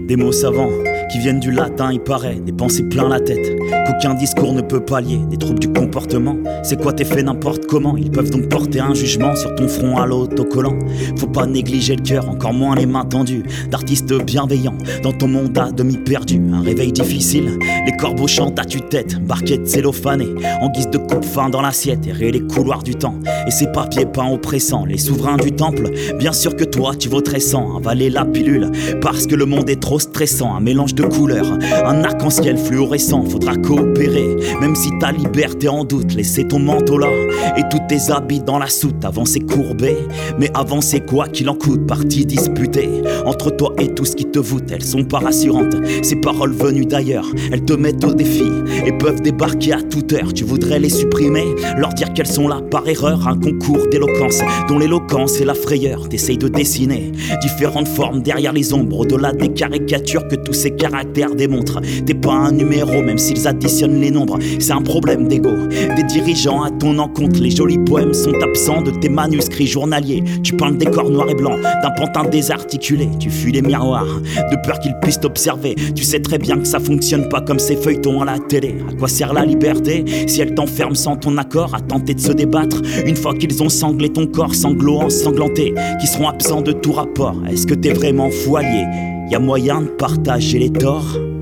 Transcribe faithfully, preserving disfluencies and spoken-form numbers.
Des mots savants qui viennent du latin, il paraît, des pensées plein la tête qu'aucun discours ne peut pallier, des troubles du comportement. C'est quoi tes faits n'importe comment, ils peuvent donc porter un jugement sur ton front à l'autocollant. Faut pas négliger le cœur, encore moins les mains tendues d'artistes bienveillants dans ton monde à demi perdu. Un réveil difficile, les corbeaux chantent à tue-tête, barquettes cellophanées en guise de coupe-fin dans l'assiette, errer les couloirs du temps et ces papiers peints oppressants. Les souverains du temple, bien sûr que toi tu vaudrais sans avaler la pilule, parce que le monde est trop stressant. Un mélange de couleurs, un arc-en-ciel fluorescent. Faudra coopérer, même si ta liberté en doute. Laisser ton manteau là et tous tes habits dans la soute. Avancer courbé, mais avancer quoi qu'il en coûte. Partie disputée entre toi et tout ce qui te voûte. Elles sont pas rassurantes, ces paroles venues d'ailleurs. Elles te mettent au défi et peuvent débarquer à toute heure. Tu voudrais les supprimer, leur dire qu'elles sont là par erreur. Un concours d'éloquence dont l'éloquence est la frayeur. T'essayes de dessiner différentes formes derrière les ombres, au-delà des caricatures que tous ces caractères démontrent. T'es pas un numéro, même s'ils additionnent les nombres. C'est un problème d'ego des dirigeants à ton encontre. Les jolis poèmes sont absents de tes manuscrits journaliers. Tu peins le décor noir et blanc d'un pantin désarticulé. Tu fuis les miroirs de peur qu'ils puissent t'observer. Tu sais très bien que ça fonctionne pas comme ces feuilletons à la télé. À quoi sert la liberté si elle t'enferme sans ton accord à tenter de se débattre une fois qu'ils ont sanglé ton corps, sanglots ensanglantés qui seront absents de tout rapport? Est-ce que t'es vraiment fou allié? Y'a moyen de partager les torts?